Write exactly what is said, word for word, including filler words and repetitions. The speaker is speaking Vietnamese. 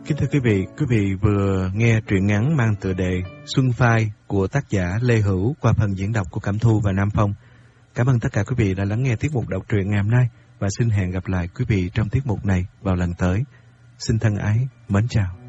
Kính thưa quý vị, quý vị vừa nghe truyện ngắn mang tựa đề Xuân Phai của tác giả Lê Hữu qua phần diễn đọc của Cẩm Thu và Nam Phong. Cảm ơn tất cả quý vị đã lắng nghe tiết mục đọc truyện ngày hôm nay và xin hẹn gặp lại quý vị trong tiết mục này vào lần tới. Xin thân ái, mến chào.